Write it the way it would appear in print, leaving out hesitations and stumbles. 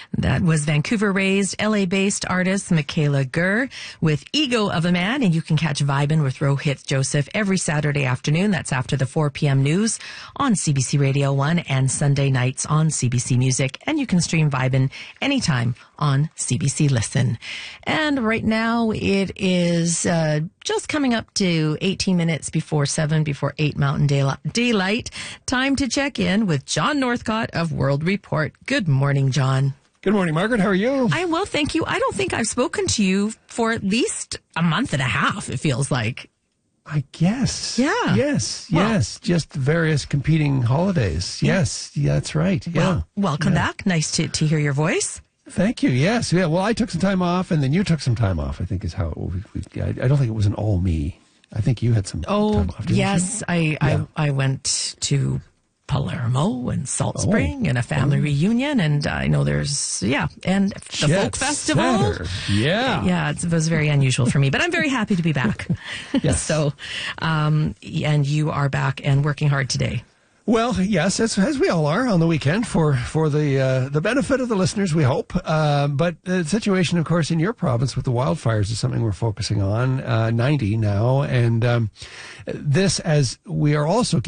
That was Vancouver-raised, LA-based artist Michaela Gurr with Ego of a Man, and you can catch Vibin' with Rohit Joseph every Saturday afternoon. That's after the 4 p.m. news on CBC Radio 1 and Sunday nights on CBC Music. And you can stream Vibin' anytime on CBC Listen. And right now it is just coming up to 18 minutes before 7, before 8 Mountain Daylight. Time to check in with John Northcott of World Report. Good morning, John. Good morning, Margaret. How are you? I'm well, thank you. I don't think I've spoken to you for at least a month and a half, it feels like. I guess. Yeah. Yes. Well, yes. Just various competing holidays. Yes. Yeah, that's right. Yeah. Well, welcome back. Nice to hear your voice. Thank you. Yes. Yeah. Well, I took some time off, and then you took some time off, I think is how I don't think it was an all me. I think you had some time off, didn't yes. you? I went to Palermo and Salt Spring and a family reunion, and I know there's and the folk festival. Yeah, it was very unusual for me, but I'm very happy to be back. Yes. So, and you are back and working hard today. Well, yes, as we all are on the weekend for the benefit of the listeners, we hope. But the situation, of course, in your province with the wildfires is something we're focusing on, 90 now. And this, as we are also